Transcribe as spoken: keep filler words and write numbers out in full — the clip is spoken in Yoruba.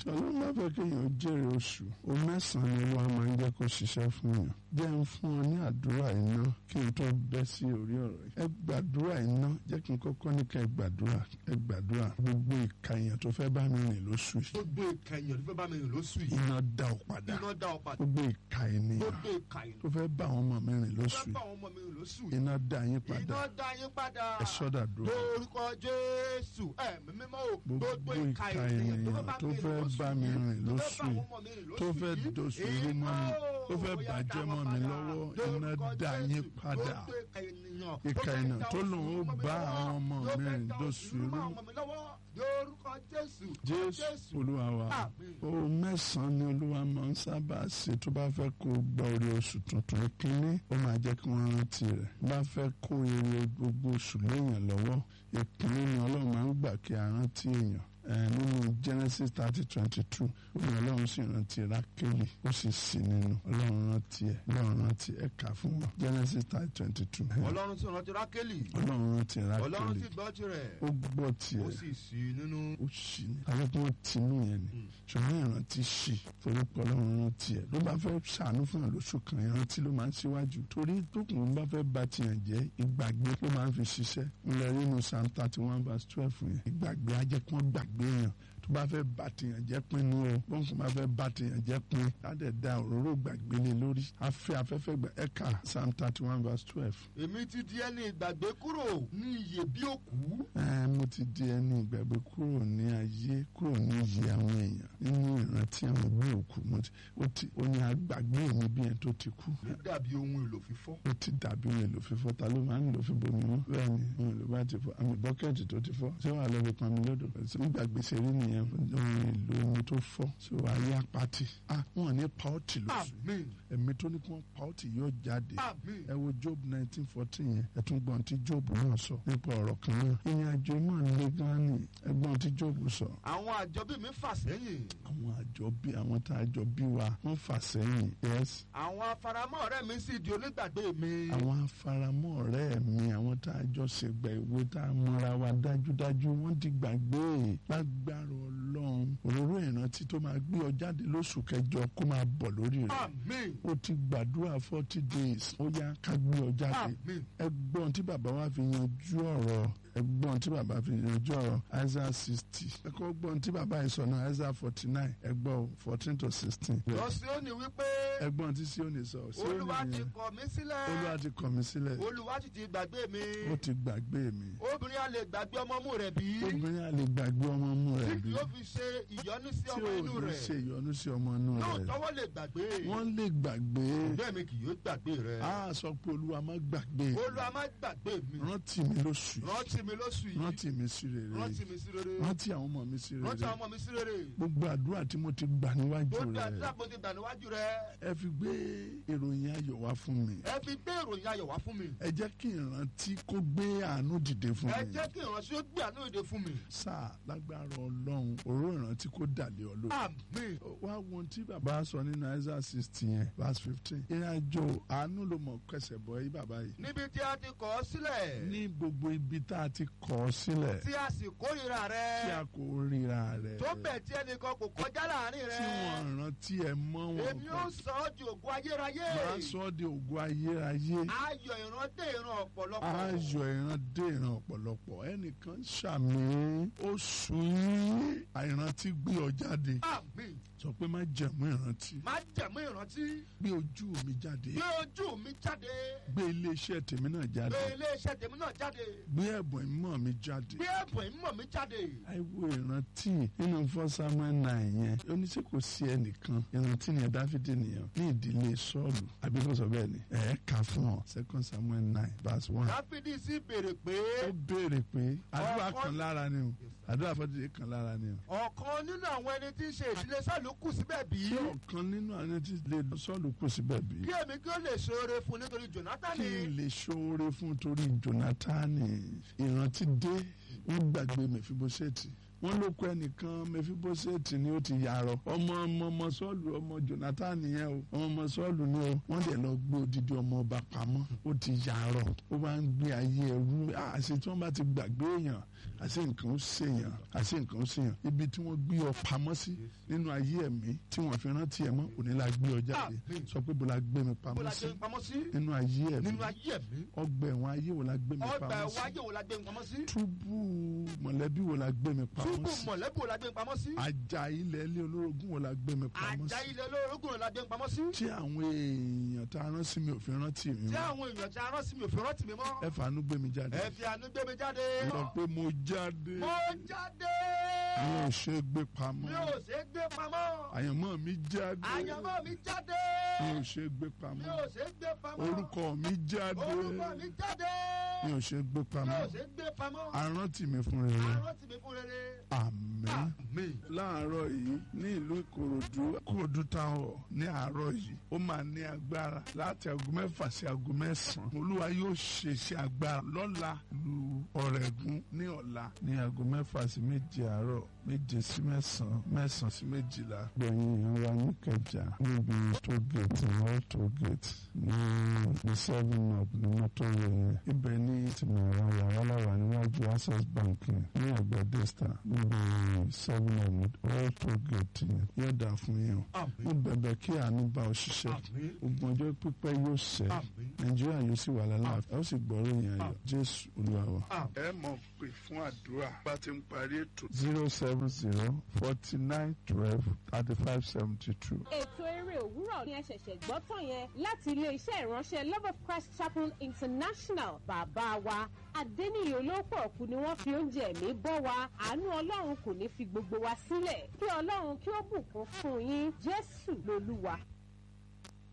tí ọlọ́run bá fẹ́ kéèyàn jèrè oṣù o mẹ́sàn-án ni wọ́n máa ń jẹ́ kó ṣiṣẹ́ fún yàn. jẹ́ ń fún ọ ní àdúrà iná kí n tó bẹ́ sí orí ọ̀rọ̀ yìí. ẹ gbàdúrà iná jẹ́ kí n kọ́kọ́ ní ká ẹ gbàdúrà ẹ gbàdúrà gbogbo ìka èèyàn tó fẹ́ bá mi rìn lóṣù yìí. gbogbo ìka èèyàn tó fẹ́ bá mi rìn lóṣù yìí. iná dá ọ padà. iná dá ọ padà. gbogbo ìka ènìyàn gbogbo ìka èèyàn tó fẹ́ bá àwọn ọmọ mi rìn lóṣù tó fẹ́ bá yìí. àwọn ọmọ mi rìn lóṣù yìí. iná dá yín padà. iná dá yín padà. ẹ sọ́dà dúró. lórúkọ Jésù ẹ̀mí mímọ́ o. gbogbo ìka ènìyàn tó fẹ́ bá mi rìn lóṣù yìí tó fẹ́ dòṣù rú mọ́ mi tó fẹ́ bàjẹ́ mọ́ mi lọ́wọ́ iná dá yín padà. ìka ènìyàn tó lòun ó bá àwọn ọmọ mi rìn dòṣù rú mọ́. Jésù Olúwa wa o mẹ́sàn-án ni Olúwa máa ń sábà ṣe tó bá fẹ́ kó gba orí oṣù tuntun ìkíní ó máa jẹ́ kí wọ́n rántí rẹ̀ bá fẹ́ kó èrè gbogbo oṣù léèyàn lọ́wọ́ ìkíní ni Ọlọ́run máa ń gbà kí a rántí èèyàn nínú Genesis thirty twenty two òun Ọlọ́run sì rántí Rákélì ó sì sí nínú Ọlọ́run rántí ẹ̀ Ọlọ́run rántí ẹ̀ kà fún wọn Genesis thirty twenty two. Ọlọ́run sì rántí Rákélì. Ọlọ́run rántí Rákélì. Ọlọ́run sì gbọ́ tirẹ̀. ó gbọ́ tiẹ̀. ó sì sí nínú. ó sì ní. àwọn tí wọ́n ti nú yẹn ni ṣùgbọ́n ìrántí sì torí pé Ọlọ́run rántí ẹ̀ ló bá fẹ́ ṣàánú fún ẹ̀ lóṣù kan ìrántí ló máa ń síwájú torí tókùn bá fẹ́ ba tiẹ̀ jẹ́ ìgbàgbé ló máa ń fi ṣiṣẹ́ ńlẹ̀ nínú Psalm thirty one verse twelve yẹn ìgbàgbé ajẹ́kùn gbàgbé yẹn tó bá fẹ́ bá tèèyàn jẹ́ pinnu o bọ́ǹkù bá fẹ́ bá tèèyàn jẹ́ pin láti da òróró gbàgbé lé lórí afẹ́ afẹ́fẹ́ gbà ẹ̀ka Psalm thirty one verse twelve. èmi ti di ẹni ìgbàgbé kúrò ní iyè bí òkú. ẹ mo ti di ẹni ìgbàgbé kúrò ní ayé kúrò ní iyè àwọn èèyàn nínú ìrántí àwọn bí òkú mo ti ó ti ó ní agbàgbé mi bí ẹni tó ti kú. ó dàbí ohun èlò fífọ́. ó ti dàbí ohun èlò fífọ́ ta ló máa ń lò fi bomi mọ́ bẹ́ẹ̀ ni ohun èlò bá ti fọ́ àmì bọ́kẹ́ẹ̀tì tó ti fọ́ ṣé wàá lọ fi pọn mi lódò nígbàgbé ṣe rí nìyẹn ohun èlò omi tó fọ́ ṣé wàá yá pati ah wọn ní paoti lóṣù ẹ̀mí tó ní kí wọ́n paoti yóò jáde ẹ wo Job nineteen fourteen yẹn ẹ tún gbọ́n tí Job náà sọ nípa ọ̀rọ̀ kan náà ìyẹn àjọ máa ń lé gan ni ẹgbọ́n tí Job sọ. àwọn àjọbí mi fà sẹ́yìn. àwọn àjọbí àwọn tá a jọ bí wa wọ́n fà sẹ́yìn yes. àwọn afaramọ́ ọ̀rẹ́ mi sì di onígbàgbé mi. àwọn afaramọ́ ọ̀rẹ́ mi àwọn tá a jọ ṣègbà ìwé tá a mọra wa dájúdájú wọ́n ti gbàgbé lágbára Ọlọ́run òróró ìrántí tó máa gbé ọ jáde lóṣù kẹjọ kó máa bọ̀ lórí rẹ̀. àmín. ó ti gbàdúrà forty days ó yá ká gbé ọ jáde. àmín. ẹgbọ́n tí bàbá wa fi yanjú ọ̀rọ̀ ẹgbọ́n tí bàbá fi yanjú ọ̀rọ̀ Isaiah sixty ẹ̀kọ́ gbọ́n tí bàbá yìí sọ náà Isaiah forty nine ẹgbọ́n fourteen to sixteen. lọ sí òní wípé. ẹgbọ́n tí Síónì sọ. Olúwa ti kọ̀ mí sílẹ̀. Olúwa ti kọ̀ mí sílẹ̀. Olúwa ti ti gbàgbé mi. ó ti gbàgbé mi. obìnrin a lè gbàgbé ọmọ mú rẹ̀ bí. obìnrin a lè gbàgbé ọmọ mú rẹ̀ bí. tí yóò fi ṣe ìyọnu sí ọmọ inú tí ò ní rẹ̀. ṣe ìyọnu sí ọmọ inú rẹ̀. lóòótọ́ wọ́n lè gbàgbé. wọ́n lè gbàgbé. bẹ́ẹ̀ mi kì yóò gbàgbé rẹ̀. a sọ pé Olúwa má gbàgbé. Olúwa má gbàgbé mi. rántí mi lóṣù yìí. rántí mi lóṣù yìí. rántí mi sí rere. rántí mi sí rere. rántí àwọn ọmọ mi sí rere. rántí àwọn ọmọ mi sí rere. gbogbo àdúrà tí mo ti gbà níwájú gbogbo rẹ̀. àdúrà mo ti gbà níwájú rẹ̀. ẹ fi gbé ìròyìn ayọ̀ wá fún mi. ẹ fi gbé ìròyìn ayọ̀ wá fún mi. ẹ jẹ́ kí ìrántí kó gbé àánú dìde fún mi. ẹ jẹ́ kí ìrántí ó gbé àánú dìde fún mi. sáà lágbára Ọlọ́run òró ìrántí kó dàlẹ́ ọ lórí. àmín. wá wo ohun tí bàbá sọ nínú Isaiah sixty yẹn verse fifteen. ìrìnàjò àánú ló mọ̀ kẹsẹ̀ bọ́ yí bàbá yìí. níbi tí a ti kọ̀ ọ́ sílẹ̀. ní gbogbo ibi tá a ti kọ̀ ọ́ sílẹ̀. tí a sì kórìíra rẹ̀. tí a kò ríra rẹ̀. tó bẹ̀ tí ẹnìkan kò kọjá láàrin rẹ̀. tí wọ́n rántí ẹ mọ́ wọn. èmi ó sọ ọ́ di ògo ayérayé. máa sọ ọ́ di ògo ayérayé. ayọ̀ ìran dé ìran ọ̀pọ̀lọpọ̀. ayọ̀ ìran dé ìran ọ̀pọ̀lọpọ̀ ẹnìkan ṣàmì oṣù yìí àìrántí gbé ọ jáde. àmín. sọ pé má jẹ̀mú ìrántí. má jẹ̀mú ìrántí. gbé ojú mi jáde. gbé ojú mi jáde. gbé iléeṣẹ́ tèmi náà jáde. gbé iléeṣẹ́ tèmi náà jáde. gbé ẹ̀bùn ìmọ̀ mi jáde. gbé ẹ̀bùn ìmọ̀ mi jáde. àìwo ìrántí nínú First Samuel nine yẹn oníṣẹ́ kò sí ẹnìkan ìrántí ni Dáfídì nìyẹn ní ìdílé Sọ́ọ̀lù àbí kò sọ bẹ́ẹ̀ ni ẹ̀ kà fún ọ Second Samuel nine verse one. Dáfídì sì béèrè pé. ó béèrè pé àdúrà kan lára ni o àdúrà fọ́dúnrún kan lára ni o. ọ̀kan nínú àwọn ẹni tí ń ṣe ìdílé Sọ́ọ̀lù kù síbẹ̀ bí. ṣé ọ̀kan nínú àwọn ẹni tí lè Sọ́ọ̀lù kù síbẹ̀ bí. kí èmi kí ó lè ṣoore fún nítorí Jónátánì. kí n lè ṣoore fún torí Jónátánì ìrántí dé wọ́n gbàgbé Mèfíbóṣẹ́tì wọ́n ló kọ ẹnìkan Mèfíbóṣẹ́tì ni ó ti yàrá ọmọ ọmọ ọmọ Sọ́ọ̀lù ọmọ Jónátánì yẹn o ọmọ ọmọ Sọ́ọ̀lù ni o wọ́n dẹ̀ lọ gbé odidi ọmọ ọba pamọ́ ó ti yàrá ó máa ń gbé ayé ẹrú àṣẹ tí wọ́n bá ti gbàgbé èèyàn àṣé nǹkan ó ṣèyàn àṣé nǹkan ó ṣèyàn ibi tí wọ́n gbé ọ pamọ́ sí nínú ayé ẹ̀mí tí wọ́n fi rántí ẹ̀ mọ́ òní la gbé ọ jáde sọ pé bó la gbé mi pamọ́ sí nínú ayé ẹ̀mí ọgbà ẹ̀wọ̀n ayé wo la gbé mi pamọ́ sí túbú mọ̀lẹ́bí wo la gbé mi pamọ́ sí àjà ilẹ̀ ilé olórogún wo la gbé mi pamọ́ sí tí àwọn èèyàn tá a rán sí mi ò fi rántí mi mọ́ ẹ fàánú gbé mi jáde sọ pé mo jáde mi ò ṣe gbé pamọ́ àyànmọ́ mi jáde mi ò ṣe gbé pamọ́ orúkọ mi jáde mi ò ṣe gbé pamọ́ arántí mi fún rere àmín. láàárọ̀ yìí ní ìlú Ìkòròdú Ìkòròdú táwọn ní àárọ̀ yìí ó máa ní agbára láti aago mẹ́fà sí aago mẹ́sàn-án olúwa yóò ṣe iṣẹ́ agbára lọ́la lu Ọ̀rẹ́gùn ní ọ̀la ní aago mẹ́fà sí méje àárọ̀ méje sí mẹ́sàn-án mẹ́sàn-án sí méjìlá. gbẹ̀yìn ìyẹn wa ní Ìkẹjà níbi tógèètì all tógèètì ní ní seven up ní mọ́tò yẹn ibẹ̀ ní tìmọ̀ àwọn yàrá láwà níwájú Access Bank ní Àgbàdo star níbi seven up all tógèètì yóò dà fún yín o. mo bẹ̀bẹ̀ kí àánú bá ọ ṣiṣẹ́ ogun ọjọ́ pípẹ́ yóò ṣẹ Nàìjíríà yóò sì wà lálàáfíà ó sì gbọ́rọ̀ yẹn ayọ̀ Jésù Olúwa wa. ẹ mọ̀ pé fún àdúrà bá ti ń parí ètò zero seven zero forty nine twelve thirty five seventy two. ètò eré òwúrọ̀ ni ẹ ṣẹ̀ṣẹ̀ gbọ́ tán yẹn láti ilé-iṣẹ́ ìránṣẹ́ Love of Christ Chapel International. bàbá wa Adéníyì olóòpọ̀ ọ̀kú ni wọ́n fi oúnjẹ ẹ̀mí bọ́ wa. àánú Ọlọ́run kò ní fi gbogbo wa sílẹ̀. kí Ọlọ́run kí ó bùkún fún yín. Jésù lolúwa.